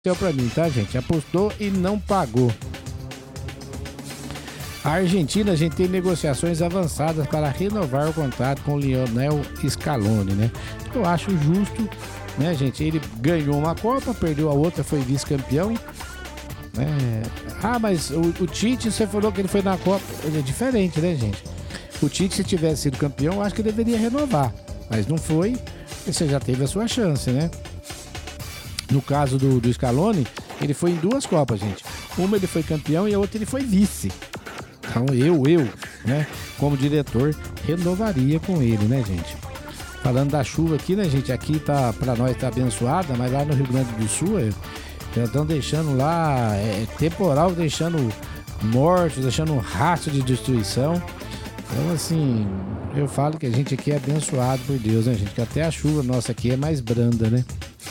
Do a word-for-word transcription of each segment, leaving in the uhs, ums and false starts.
Pra mim, tá, gente? Apostou e não pagou. A Argentina, a gente tem negociações avançadas para renovar o contrato com o Lionel Scaloni, né? Eu acho justo, né, gente? Ele ganhou uma Copa, perdeu a outra, foi vice-campeão. É... Ah, mas o, o Tite, você falou que ele foi na Copa. É diferente, né, gente? O Tite, se tivesse sido campeão, eu acho que deveria renovar. Mas não foi, e você já teve a sua chance, né? No caso do, do Scaloni, ele foi em duas Copas, gente. Uma ele foi campeão e a outra ele foi vice. Então eu, eu, né, como diretor, renovaria com ele, né, gente? Falando da chuva aqui, né, gente? Aqui tá, pra nós tá abençoada, mas lá no Rio Grande do Sul, é, já estão deixando lá, é, temporal, deixando mortos, deixando um rastro de destruição. Então, assim, eu falo que a gente aqui é abençoado por Deus, né, gente? Que até a chuva nossa aqui é mais branda, né?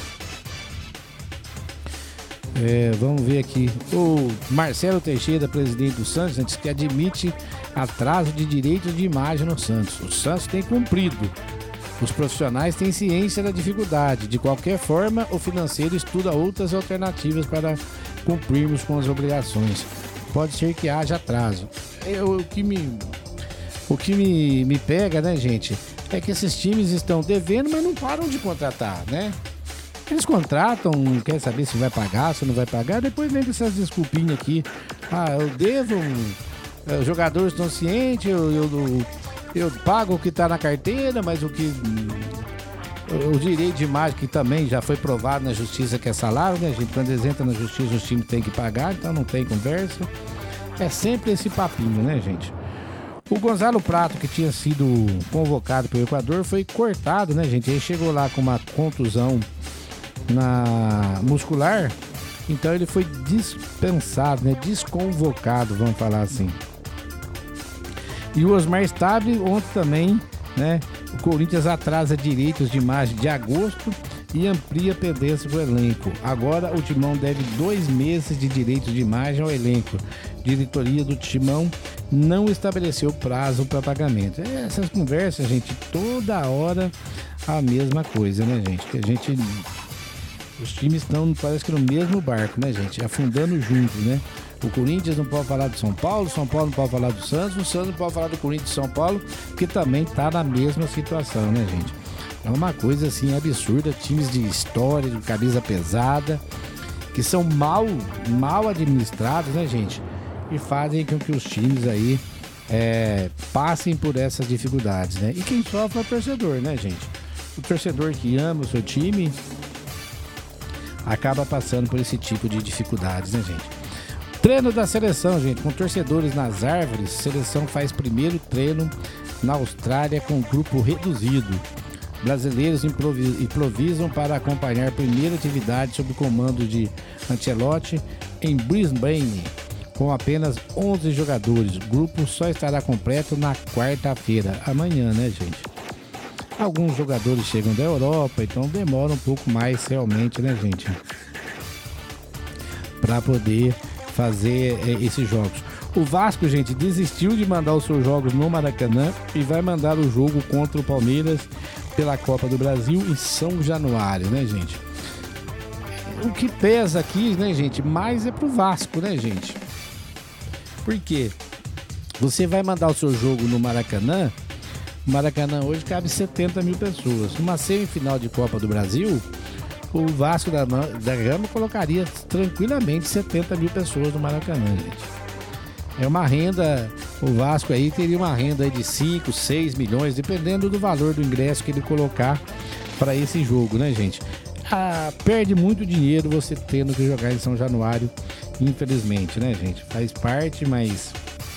É, vamos ver aqui. O Marcelo Teixeira, presidente do Santos, diz que admite atraso de direitos de imagem no Santos. O Santos tem cumprido. Os profissionais têm ciência da dificuldade. De qualquer forma, o financeiro estuda outras alternativas para cumprirmos com as obrigações. Pode ser que haja atraso. Eu, o que, me, o que me, me pega, né, gente, é que esses times estão devendo, mas não param de contratar, né? Eles contratam, quer saber se vai pagar, se não vai pagar, depois vem com essas desculpinhas aqui. Ah, eu devo, os jogadores estão cientes, eu, eu, eu, eu pago o que está na carteira, mas o que... O direito de imagem, que também já foi provado na justiça que é salário, né, gente? Quando eles entram na justiça, os times têm que pagar, então não tem conversa. É sempre esse papinho, né, gente? O Gonzalo Prato, que tinha sido convocado pelo Equador, foi cortado, né, gente? Ele chegou lá com uma contusão na muscular, então ele foi dispensado, né, desconvocado, vamos falar assim. E o Osmar Stable ontem também, né, o Corinthians atrasa direitos de imagem de agosto e amplia pendência do elenco. Agora o Timão deve dois meses de direitos de imagem ao elenco. Diretoria do Timão não estabeleceu prazo para pagamento. Essas conversas, gente, toda hora a mesma coisa, né, gente? Que a gente... Os times estão, parece que no mesmo barco, né, gente? Afundando juntos, né? O Corinthians não pode falar do São Paulo, o São Paulo não pode falar do Santos, o Santos não pode falar do Corinthians e São Paulo, que também tá na mesma situação, né, gente? É uma coisa, assim, absurda. Times de história, de camisa pesada, que são mal, mal administrados, né, gente? E fazem com que os times aí é, passem por essas dificuldades, né? E quem sofre é o torcedor, né, gente? O torcedor que ama o seu time acaba passando por esse tipo de dificuldades, né, gente? Treino da seleção, gente, com torcedores nas árvores. A seleção faz primeiro treino na Austrália com grupo reduzido. Brasileiros improvisam para acompanhar a primeira atividade sob o comando de Ancelotti em Brisbane, com apenas onze jogadores. O grupo só estará completo na quarta-feira, amanhã, né, gente? Alguns jogadores chegam da Europa, então demora um pouco mais realmente, né, gente? Para poder fazer é, esses jogos. O Vasco, gente, desistiu de mandar os seus jogos no Maracanã e vai mandar o jogo contra o Palmeiras pela Copa do Brasil em São Januário, né, gente? O que pesa aqui, né, gente, mais é pro Vasco, né, gente? Por quê? Você vai mandar o seu jogo no Maracanã. O Maracanã hoje cabe setenta mil pessoas. Uma semifinal de Copa do Brasil, o Vasco da, da Gama colocaria tranquilamente setenta mil pessoas no Maracanã, gente. É uma renda, o Vasco aí teria uma renda aí de cinco, seis milhões, dependendo do valor do ingresso que ele colocar para esse jogo, né, gente? Ah, perde muito dinheiro você tendo que jogar em São Januário, infelizmente, né, gente? Faz parte, mas...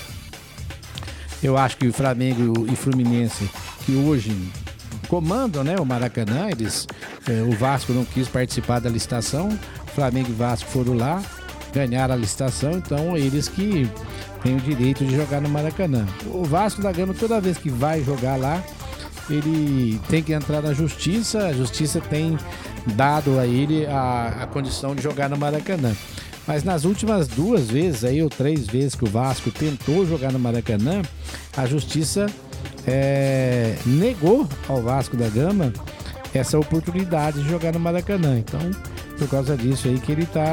Eu acho que o Flamengo e Fluminense, que hoje comandam, né, o Maracanã, eles, é, o Vasco não quis participar da licitação, Flamengo e Vasco foram lá, ganharam a licitação, então eles que têm o direito de jogar no Maracanã. O Vasco da Gama, toda vez que vai jogar lá, ele tem que entrar na justiça, a justiça tem dado a ele a, a condição de jogar no Maracanã. Mas nas últimas duas vezes, aí, ou três vezes que o Vasco tentou jogar no Maracanã, a justiça é, negou ao Vasco da Gama essa oportunidade de jogar no Maracanã. Então, por causa disso aí que ele tá